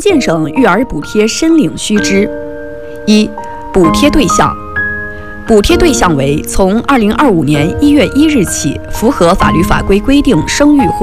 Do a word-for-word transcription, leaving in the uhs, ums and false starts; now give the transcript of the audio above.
建省育儿补贴申领须知：一、补贴对象。补贴对象为从二零二五年一月一日起符合法律法规规定生育或